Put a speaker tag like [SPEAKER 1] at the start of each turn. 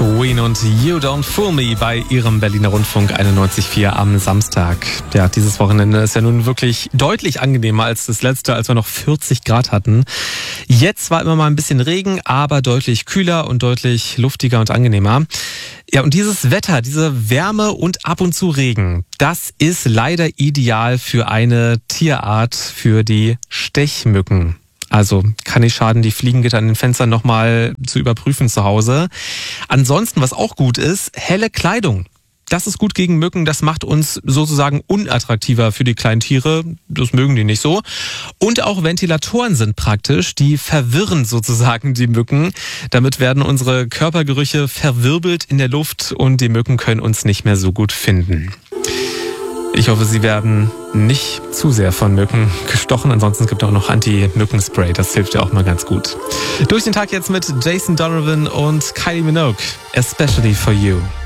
[SPEAKER 1] Queen und You Don't Fool Me bei ihrem Berliner Rundfunk 91.4 am Samstag. Ja, dieses Wochenende ist ja nun wirklich deutlich angenehmer als das letzte, als wir noch 40 Grad hatten. Jetzt war immer mal ein bisschen Regen, aber deutlich kühler und deutlich luftiger und angenehmer. Ja, und dieses Wetter, diese Wärme und ab und zu Regen, das ist leider ideal für eine Tierart, für die Stechmücken. Also kann nicht schaden, die Fliegengitter an den Fenstern nochmal zu überprüfen zu Hause. Ansonsten, was auch gut ist, helle Kleidung. Das ist gut gegen Mücken, das macht uns sozusagen unattraktiver für die kleinen Tiere. Das mögen die nicht so. Und auch Ventilatoren sind praktisch, die verwirren sozusagen die Mücken. Damit werden unsere Körpergerüche verwirbelt in der Luft und die Mücken können uns nicht mehr so gut finden. Ich hoffe, Sie werden nicht zu sehr von Mücken gestochen. Ansonsten gibt es auch noch Anti-Mückenspray. Das hilft ja auch mal ganz gut. Durch den Tag jetzt mit Jason Donovan und Kylie Minogue. Especially for you.